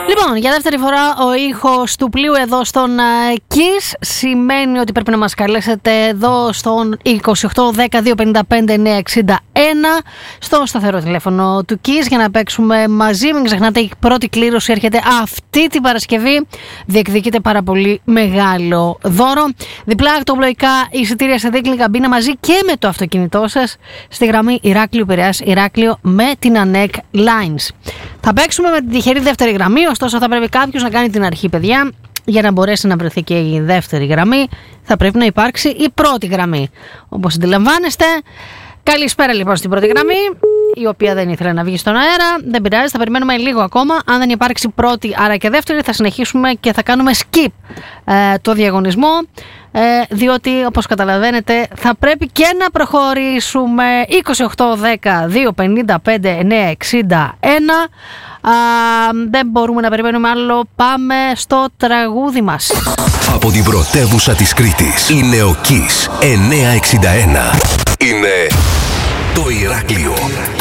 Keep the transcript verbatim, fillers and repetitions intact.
Λοιπόν, για δεύτερη φορά ο ήχος του πλοίου εδώ στον uh, Kiss σημαίνει ότι πρέπει να μας καλέσετε εδώ στον είκοσι οκτώ δέκα δύο πενήντα πέντε εννιακόσια εξήντα ένα στο σταθερό τηλέφωνο του Kiss για να παίξουμε μαζί. Μην ξεχνάτε, η πρώτη κλήρωση έρχεται αυτή την Παρασκευή. Διεκδικείται πάρα πολύ μεγάλο δώρο. Διπλά ακτοπλοϊκά εισιτήρια σε δίκλη καμπίνα μαζί και με το αυτοκίνητό σας στη γραμμή Ηράκλειο Πειραιάς Ηράκλειο με την ΑΝΕΚ Lines. Θα παίξουμε με την τυχερή δεύτερη γραμμή, ωστόσο θα πρέπει κάποιος να κάνει την αρχή, παιδιά. Για να μπορέσει να βρεθεί και η δεύτερη γραμμή θα πρέπει να υπάρξει η πρώτη γραμμή. Όπως αντιλαμβάνεστε, καλησπέρα λοιπόν στην πρώτη γραμμή, η οποία δεν ήθελε να βγει στον αέρα. Δεν πειράζει, θα περιμένουμε λίγο ακόμα. Αν δεν υπάρξει πρώτη, άρα και δεύτερη, θα συνεχίσουμε και θα κάνουμε skip ε, το διαγωνισμό. Ε, διότι όπως καταλαβαίνετε θα πρέπει και να προχωρήσουμε. Είκοσι οκτώ δέκα δύο πενήντα πέντε εννιακόσια εξήντα ένα. Α, δεν μπορούμε να περιμένουμε άλλο. Πάμε στο τραγούδι μας. Από την πρωτεύουσα της Κρήτης είναι ο Kiss εννιακόσια εξήντα ένα. Είναι το Ηράκλειο.